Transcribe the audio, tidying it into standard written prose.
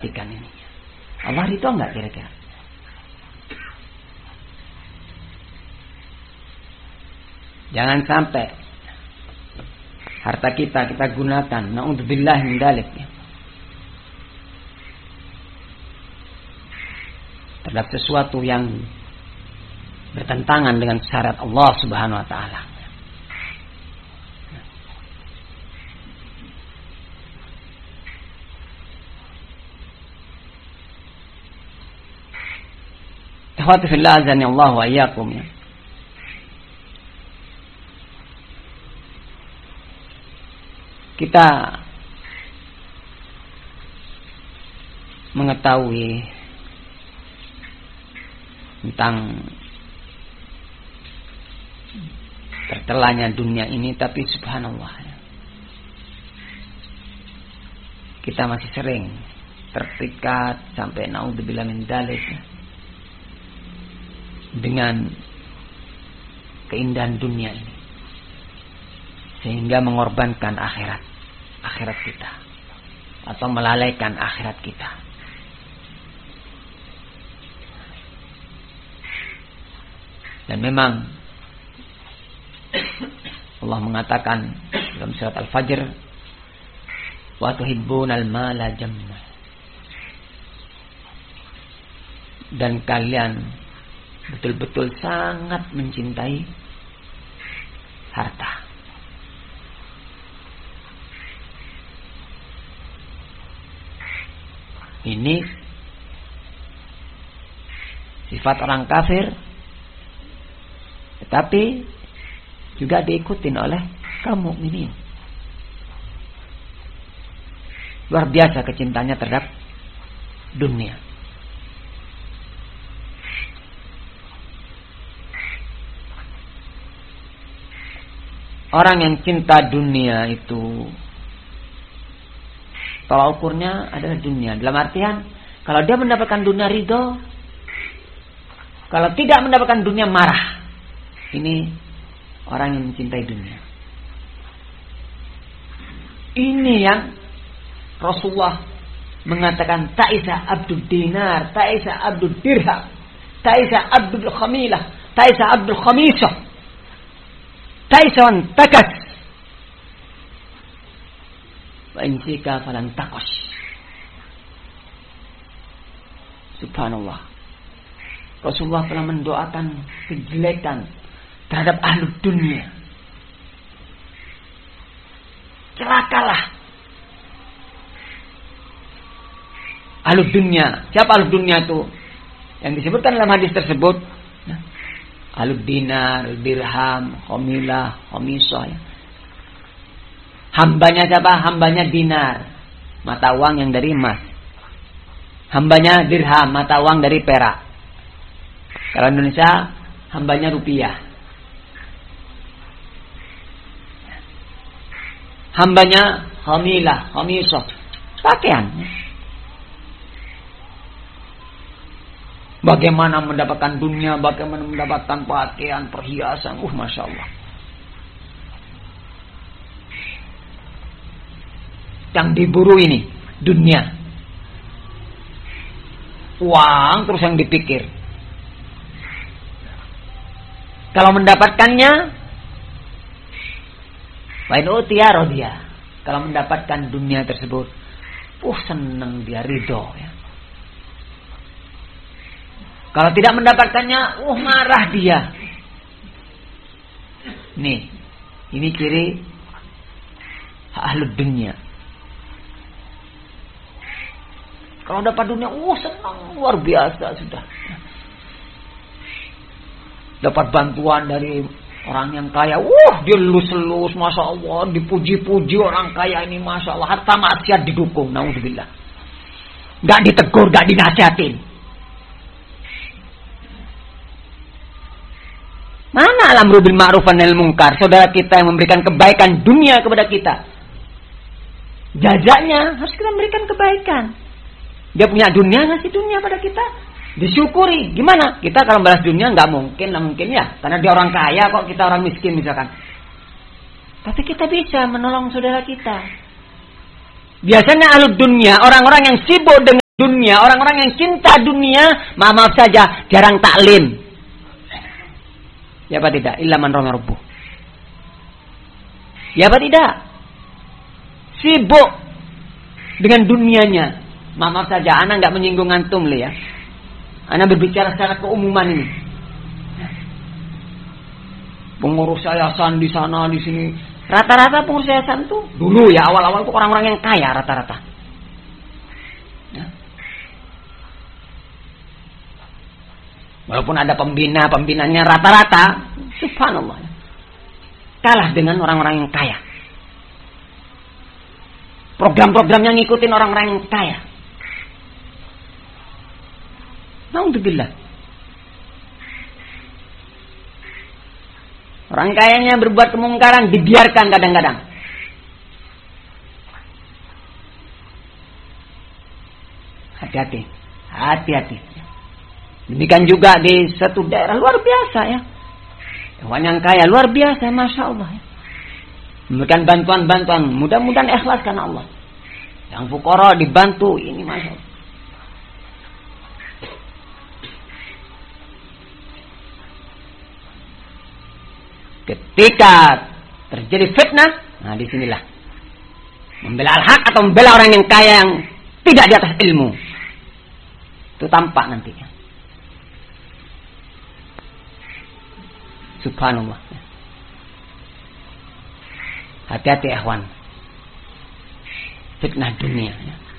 Ikan ini. Allah ridho enggak kira-kira? Jangan sampai harta kita gunakan na'udzubillah min dzalik terhadap sesuatu yang bertentangan dengan syariat Allah Subhanahu wa taala. Ikhwati fillah azani Allah wa iyyakum ya. Kita mengetahui tentang tertelanya dunia ini, tapi subhanallah kita masih sering terpikat sampai naudzubillah min dzalik dengan keindahan dunia ini, sehingga mengorbankan akhirat kita atau melalaikan akhirat kita. Dan memang Allah mengatakan dalam surat Al-Fajr, wa tuhibbunal mala jamma, dan kalian betul-betul sangat mencintai harta. Ini sifat orang kafir, tetapi juga diikutin oleh kaum mukminin. Luar biasa kecintanya terhadap dunia. Orang yang cinta dunia itu tolak ukurnya adalah dunia. Dalam artian, kalau dia mendapatkan dunia ridho, kalau tidak mendapatkan dunia marah. Ini orang yang mencintai dunia. Ini yang Rasulullah mengatakan ta'isa abdul dinar, ta'isa abdul dirham, ta'isa abdul khamilah, ta'isa abdul khamisah, ta'isa wan takas, wa insika falan takos. Subhanallah. Rasulullah telah mendoakan kejelekan terhadap ahli dunia. Celakalah ahli dunia. Siapa ahli dunia itu? Yang disebutkan dalam hadis tersebut, ahli dinar, dirham, khamilah, khamisah. Hambanya siapa? Hambanya dinar, mata uang yang dari emas. Hambanya dirham, mata uang dari perak. Kalau Indonesia, hambanya rupiah. Hambanya khamilah, khamisah, pakaian. Bagaimana mendapatkan dunia, bagaimana mendapatkan pakaian, perhiasan, Masya Allah. Yang diburu ini, dunia. Uang terus yang dipikir. Kalau mendapatkannya, wain utiya rodiya. Kalau mendapatkan dunia tersebut, senang dia, ridho ya. Kalau tidak mendapatkannya, marah dia. Nih, ini ciri ahlud dunia. Kalau dapat dunia, senang luar biasa sudah. Dapat bantuan dari orang yang kaya, dia lulus-lulus, Masya Allah, dipuji-puji orang kaya ini, Masya Allah, harta maksiat didukung, naudzubillah. Gak ditegur, gak dinasihatin. Mana al-amru bil ma'ruf wa nahyil munkar? Saudara kita yang memberikan kebaikan dunia kepada kita, jajaknya harus kita memberikan kebaikan. Dia punya dunia, ngasih dunia pada kita, disyukuri. Gimana? Kita kalau balas dunia nggak mungkin ya, karena dia orang kaya kok, kita orang miskin misalkan. Tapi kita bisa menolong saudara kita. Biasanya ahli dunia, orang-orang yang sibuk dengan dunia, orang-orang yang cinta dunia, maaf saja, jarang taklim. Ya apa tidak? Illa man rahima rabbuh. Ya apa tidak? Sibuk dengan dunianya. Maaf saja, ana enggak menyinggung antum le ya. Ana berbicara secara keumuman ini. Pengurus yayasan di sana di sini, rata-rata pengurus yayasan tuh dulu ya awal-awal tuh orang-orang yang kaya rata-rata. Ya. Walaupun ada pembinanya rata-rata, subhanallah, kalah dengan orang-orang yang kaya. Program-programnya ngikutin orang-orang yang kaya. Alhamdulillah. Orang kayanya berbuat kemungkaran dibiarkan kadang-kadang. Hati-hati, hati-hati. Demikian juga di satu daerah luar biasa ya. Orang yang kaya luar biasa, masya Allah ya. Memberikan bantuan-bantuan, mudah-mudahan ikhlas karena Allah. Yang fuqara dibantu, ini masya Allah. Ketika terjadi fitnah, nah disinilah membela al-haq atau membela orang yang kaya yang tidak di atas ilmu. Itu tampak nantinya. Subhanallah. Hati-hati ikhwan. Fitnah dunia.